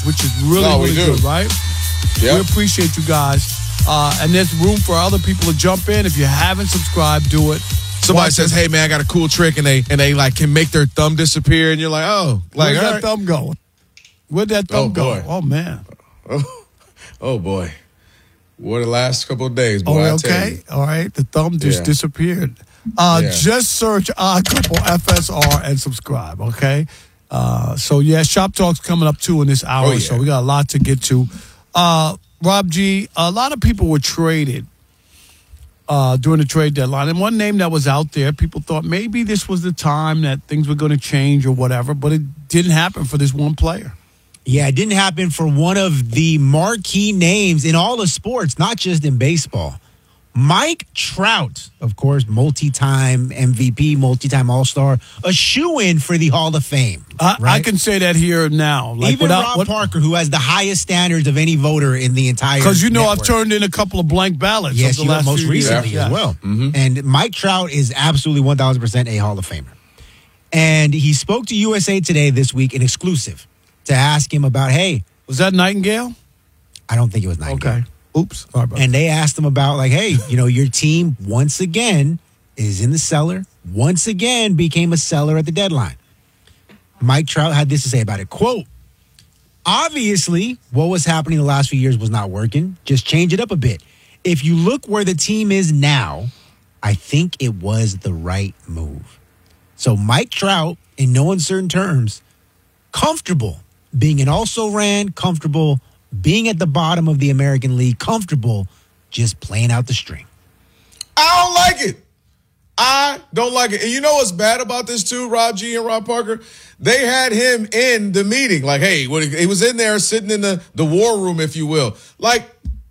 which is really good, right? Yep. We appreciate you guys. And there's room for other people to jump in. If you haven't subscribed, do it. Somebody says, "Hey man, I got a cool trick," and they like can make their thumb disappear, and you're like, "Oh, like where'd that thumb go? Where'd that thumb go? Oh man, oh boy, what the last couple of days, boy." Okay, all right, the thumb just disappeared. Just search Odd Couple FSR and subscribe. Okay, Shop Talk's coming up too in this hour, so we got a lot to get to. Rob G, a lot of people were traded during the trade deadline. And one name that was out there, people thought maybe this was the time that things were going to change or whatever, but it didn't happen for this one player. Yeah, it didn't happen for one of the marquee names in all of sports, not just in baseball. Mike Trout, of course, multi-time MVP, multi-time All-Star, a shoo-in for the Hall of Fame. I can say that here now. Like even Rob Parker, who has the highest standards of any voter in the entire Because network. I've turned in a couple of blank ballots. Yes, the last most recently as well. Mm-hmm. And Mike Trout is absolutely 1,000% a Hall of Famer. And he spoke to USA Today this week in exclusive to ask him about, hey. Was that Nightingale? I don't think it was Nightingale. Okay. Oops. Sorry about and they asked him about, like, hey, your team once again is in the cellar, once again became a seller at the deadline. Mike Trout had this to say about it. Quote, obviously, what was happening the last few years was not working. Just change it up a bit. If you look where the team is now, I think it was the right move. So Mike Trout, in no uncertain terms, comfortable being an also-ran, comfortable being at the bottom of the American League, comfortable just playing out the string. I don't like it. I don't like it. And you know what's bad about this too, Rob G and Rob Parker? They had him in the meeting. Like, hey, he was in there sitting in the war room, if you will. Like,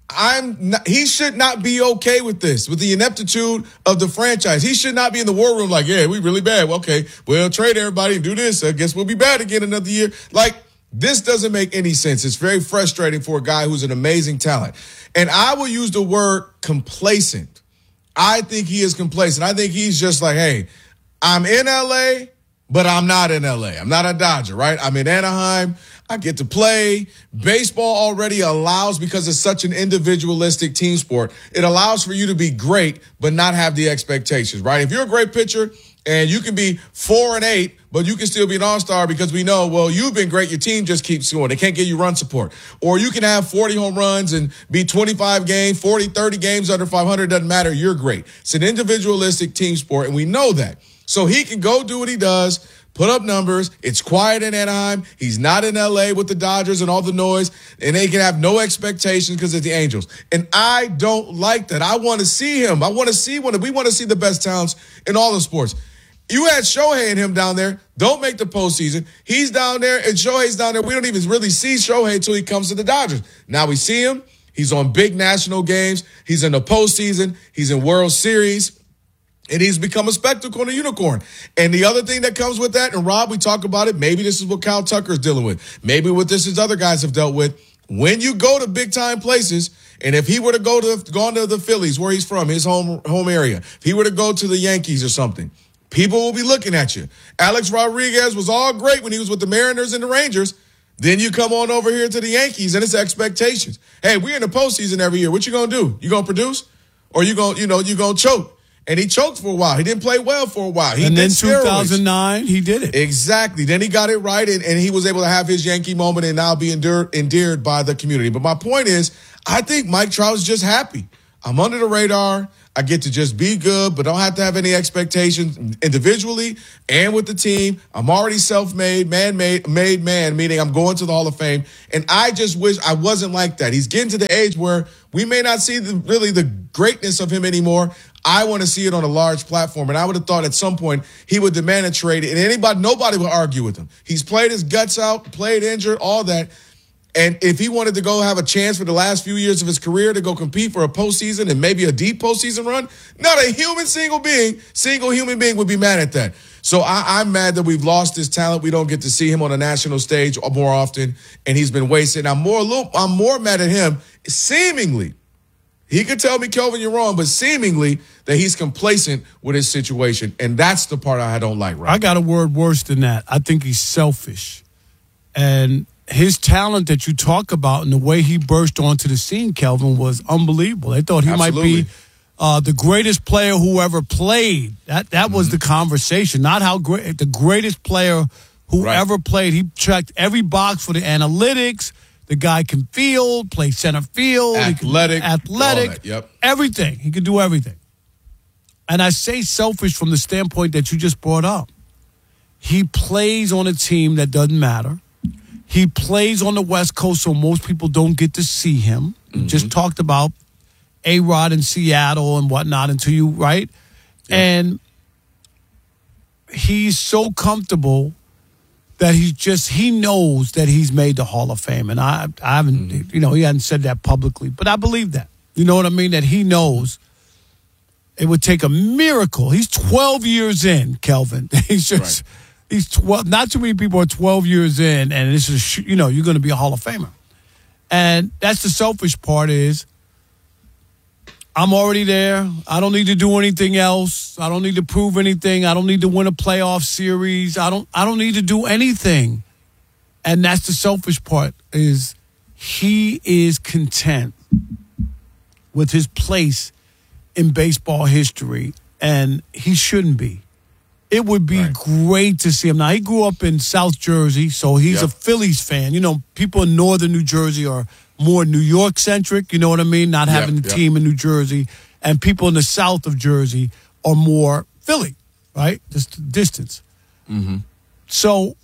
he should not be okay with this, with the ineptitude of the franchise. He should not be in the war room like, yeah, we really bad. Well, okay, we'll trade everybody and do this. I guess we'll be bad again another year. Like, this doesn't make any sense. It's very frustrating for a guy who's an amazing talent. And I will use the word complacent. I think he is complacent. I think he's just like, hey, I'm in L.A., but I'm not in L.A. I'm not a Dodger, right? I'm in Anaheim. I get to play. Baseball already allows, because it's such an individualistic team sport, it allows for you to be great but not have the expectations, right? If you're a great pitcher and you can be 4-8, but you can still be an all-star because we know, well, you've been great. Your team just keeps going. They can't give you run support. Or you can have 40 home runs and be 25 games, 40, 30 games under 500. Doesn't matter. You're great. It's an individualistic team sport, and we know that. So he can go do what he does, put up numbers. It's quiet in Anaheim. He's not in L.A. with the Dodgers and all the noise, and they can have no expectations because of the Angels. And I don't like that. I want to see him. We want to see the best talents in all the sports. You had Shohei and him down there. Don't make the postseason. He's down there, and Shohei's down there. We don't even really see Shohei until he comes to the Dodgers. Now we see him. He's on big national games. He's in the postseason. He's in World Series. And he's become a spectacle and a unicorn. And the other thing that comes with that, and Rob, we talk about it, maybe this is what Kyle Tucker's dealing with. Maybe what this is other guys have dealt with. When you go to big-time places, and if he were to gone to the Phillies, where he's from, his home area, if he were to go to the Yankees or something, people will be looking at you. Alex Rodriguez was all great when he was with the Mariners and the Rangers. Then you come on over here to the Yankees, and it's expectations. Hey, we're in the postseason every year. What you going to do? You going to produce? Or you going to choke? And he choked for a while. He didn't play well for a while. And then 2009, he did it. Exactly. Then he got it right, and he was able to have his Yankee moment and now be endeared by the community. But my point is, I think Mike Trout is just happy. I'm under the radar. I get to just be good, but don't have to have any expectations individually and with the team. I'm already self-made, made man, meaning I'm going to the Hall of Fame. And I just wish I wasn't like that. He's getting to the age where we may not see really the greatness of him anymore. I want to see it on a large platform. And I would have thought at some point he would demand a trade, and nobody would argue with him. He's played his guts out, played injured, all that. And if he wanted to go have a chance for the last few years of his career to go compete for a postseason and maybe a deep postseason run, not a single human being would be mad at that. So I'm mad that we've lost his talent. We don't get to see him on a national stage more often, and he's been wasted. I'm more mad at him, seemingly. He could tell me, Kelvin, you're wrong, but seemingly that he's complacent with his situation, and that's the part I don't like, right? I got a word worse than that. I think he's selfish. And his talent that you talk about and the way he burst onto the scene, Kelvin, was unbelievable. They thought he might be the greatest player who ever played. That was the conversation, not how great, the greatest player who ever played. He checked every box for the analytics. The guy can field, play center field. Athletic. Yep. Everything. He could do everything. And I say selfish from the standpoint that you just brought up. He plays on a team that doesn't matter. He plays on the West Coast, so most people don't get to see him. Mm-hmm. Just talked about A-Rod in Seattle and whatnot until you, right? Yeah. And he's so comfortable that he knows that he's made the Hall of Fame. And I haven't, he hadn't said that publicly, but I believe that. You know what I mean? That he knows it would take a miracle. He's 12 years in, Kelvin. He's 12. Not too many people are 12 years in, and this is, you're going to be a Hall of Famer. And that's the selfish part is, I'm already there. I don't need to do anything else. I don't need to prove anything. I don't need to win a playoff series. I don't need to do anything. And that's the selfish part is he is content with his place in baseball history, and he shouldn't be. It would be great to see him. Now, he grew up in South Jersey, so he's a Phillies fan. People in northern New Jersey are more New York-centric, you know what I mean? Not having the team in New Jersey. And people in the south of Jersey are more Philly, right? Just distance. Mm-hmm. So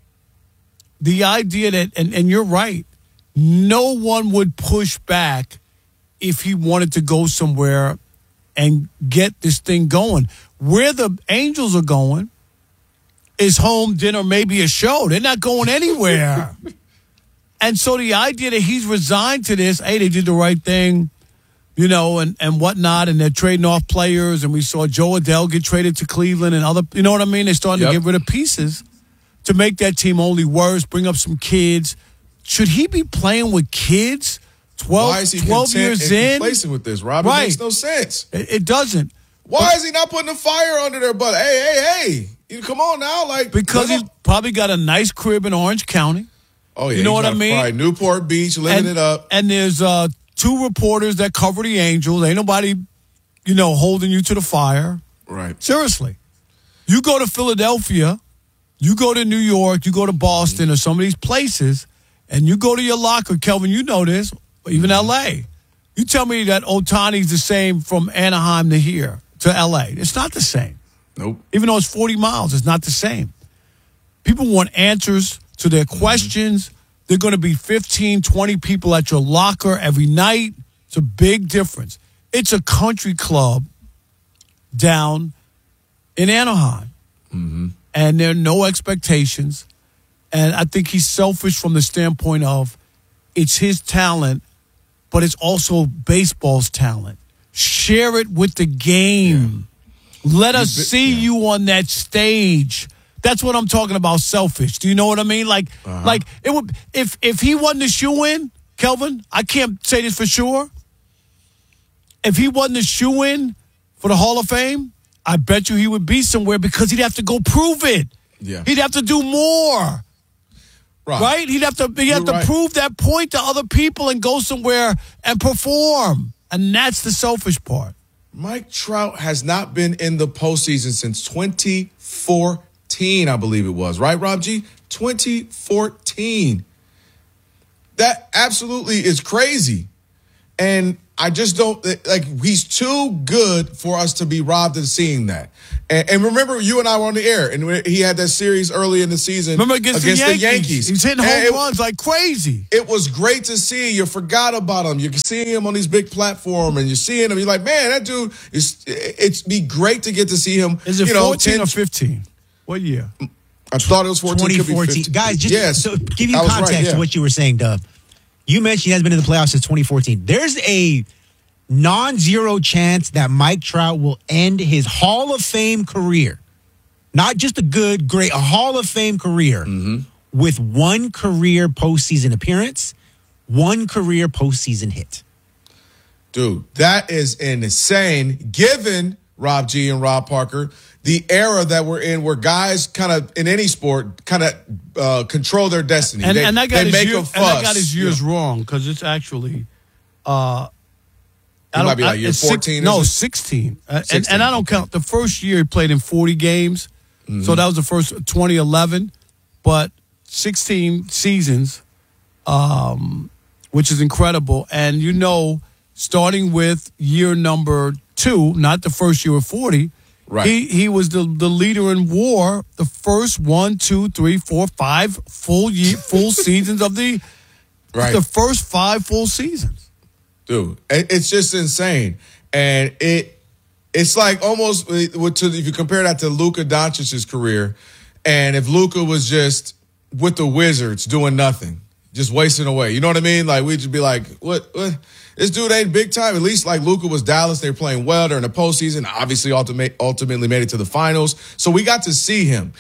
the idea that, and you're right, no one would push back if he wanted to go somewhere and get this thing going. Where the Angels are going is home, dinner, maybe a show. They're not going anywhere. And so the idea that he's resigned to this, hey, they did the right thing, and whatnot, and they're trading off players, and we saw Joe Adell get traded to Cleveland and other, you know what I mean? They're starting to get rid of pieces to make that team only worse, bring up some kids. Should he be playing with kids 12 years in? Complacent with this, Rob? It makes no sense. It doesn't. Why is he not putting a fire under their butt? Hey, come on now. Because he's probably got a nice crib in Orange County. Oh, yeah. You know what I mean? Right. Newport Beach, living it up. And there's 2 reporters that cover the Angels. Ain't nobody, holding you to the fire. Right. Seriously. You go to Philadelphia, you go to New York, you go to Boston or some of these places, and you go to your locker, Kelvin, you know this, even L.A. You tell me that Ohtani's the same from Anaheim to here, to L.A. It's not the same. Nope. Even though it's 40 miles, it's not the same. People want answers to their questions. They're going to be 15, 20 people at your locker every night. It's a big difference. It's a country club down in Anaheim. Mm-hmm. And there are no expectations. And I think he's selfish from the standpoint of it's his talent, but it's also baseball's talent. Share it with the game. Yeah. Let us see you on that stage. That's what I'm talking about, selfish. Do you know what I mean? Like it would if he wasn't a shoe-in, Kelvin, I can't say this for sure. If he wasn't a shoe-in for the Hall of Fame, I bet you he would be somewhere because he'd have to go prove it. Yeah. He'd have to do more. Right? He'd have to prove that point to other people and go somewhere and perform. And that's the selfish part. Mike Trout has not been in the postseason since 2014, I believe it was. Right, Rob G? 2014. That absolutely is crazy. And I just don't, he's too good for us to be robbed of seeing that. And remember, you and I were on the air, and he had that series early in the season. Remember against the Yankees. He's hitting home runs like crazy. It was great to see. You forgot about him. You see him on these big platforms, and you're seeing him. You're like, man, that dude, it'd be great to get to see him. Is it 14 or 15? What year? I thought it was 14. 2014. Guys, just to give you context to what you were saying, Dub. You mentioned he hasn't been in the playoffs since 2014. There's a non-zero chance that Mike Trout will end his Hall of Fame career. Not just a good, great, a Hall of Fame career with one career postseason appearance, one career postseason hit. Dude, that is insane given Rob G and Rob Parker, the era that we're in where guys kind of, in any sport, kind of control their destiny. And that got his years wrong because it's actually it might be like year 14? 16. 16. And I don't count. The first year he played in 40 games. Mm-hmm. So that was the first 2011. But 16 seasons, which is incredible. And, starting with year number 2, not the first year of 40, right. He was the leader in WAR the first 1, 2, 3, 4, 5 full seasons of the first 5 full seasons. Dude, it's just insane. And it's like almost, if you compare that to Luka Doncic's career, and if Luka was just with the Wizards doing nothing, just wasting away. You know what I mean? Like, we'd just be like, what? This dude ain't big time. At least like Luka was Dallas. They were playing well during the postseason. Obviously, ultimately made it to the finals. So we got to see him.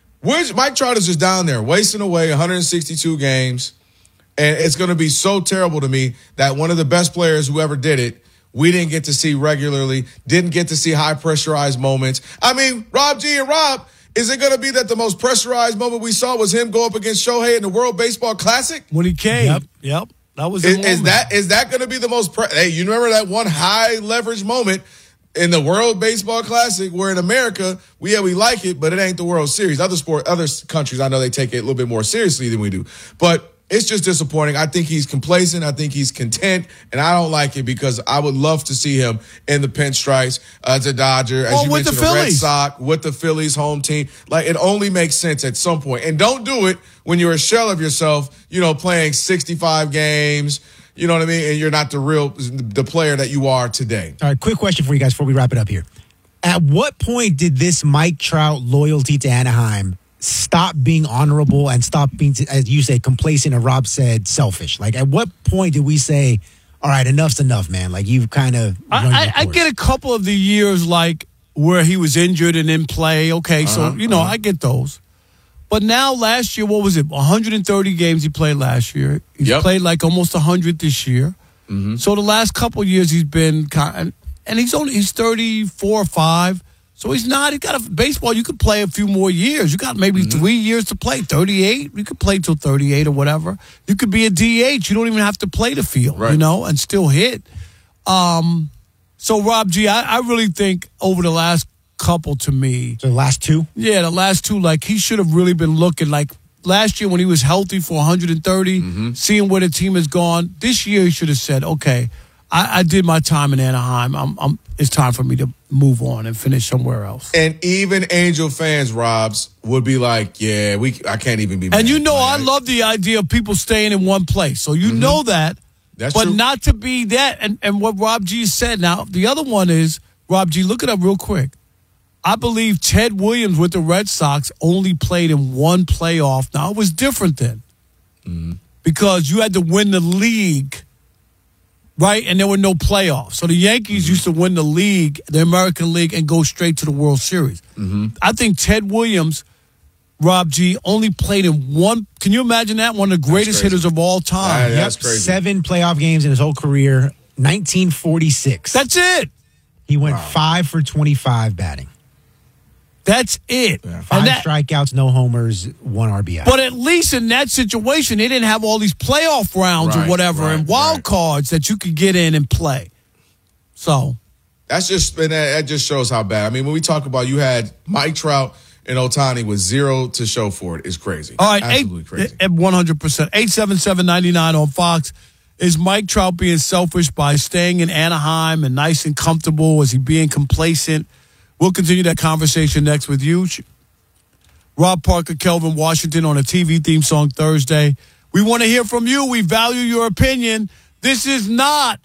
Mike Trout is just down there wasting away 162 games. And it's going to be so terrible to me that one of the best players who ever did it, we didn't get to see regularly, didn't get to see high pressurized moments. I mean, Rob G and Rob, is it going to be that the most pressurized moment we saw was him go up against Shohei in the World Baseball Classic? When he came. Yep. That was the moment. Is that going to be the most hey, you remember that one high leverage moment in the World Baseball Classic where in America, we like it, but it ain't the World Series. Other countries, I know they take it a little bit more seriously than we do. But it's just disappointing. I think he's complacent. I think he's content, and I don't like it because I would love to see him in the pinstripes as a Dodger, as you mentioned, the Red Sox, with the Phillies home team. Like, it only makes sense at some point. And don't do it when you're a shell of yourself, playing 65 games, you know what I mean? And you're not the player that you are today. All right, quick question for you guys before we wrap it up here. At what point did this Mike Trout loyalty to Anaheim stop being honorable and stop being, as you say, complacent, or Rob said, selfish? Like, at what point did we say, all right, enough's enough, man? Like, you've kind of I get a couple of the years, like, where he was injured and in play. Okay, so, I get those. But now, last year, what was it? 130 games he played last year. He's played like almost 100 this year. Mm-hmm. So the last couple of years he's been and he's 34 or 5. So he's got baseball, you could play a few more years. You got maybe 3 years to play, 38. You could play till 38 or whatever. You could be a DH. You don't even have to play the field, and still hit. So, Rob G, I really think over the last couple, to me. So the last 2? Yeah, the last 2, like, he should have really been looking like last year when he was healthy for 130, seeing where the team has gone. This year he should have said, okay, I did my time in Anaheim. It's time for me to move on and finish somewhere else. And even Angel fans, Robs, would be like, yeah, I can't even be mad. And I love the idea of people staying in one place. So know that. That's but true. Not to be that. And what Rob G said. Now, the other one is, Rob G, look it up real quick. I believe Ted Williams with the Red Sox only played in one playoff. Now, it was different then because you had to win the league, right? And there were no playoffs. So the Yankees used to win the league, the American League, and go straight to the World Series. I think Ted Williams, Rob G, only played in one. Can you imagine that? One of the greatest hitters of all time. That's crazy. 7 playoff games in his whole career, 1946. That's it. He went 5 for 25 batting. That's it. 5 strikeouts, no homers, 1 RBI. But at least in that situation, they didn't have all these playoff rounds or whatever and wild cards that you could get in and play. So that just shows how bad. I mean, when we talk about you had Mike Trout and Ohtani with 0 to show for it is crazy. All right, absolutely crazy. At 100%. 877-99 on Fox. Is Mike Trout being selfish by staying in Anaheim and nice and comfortable? Is he being complacent? We'll continue that conversation next with you. Rob Parker, Kelvin Washington on a TV theme song Thursday. We want to hear from you. We value your opinion. This is not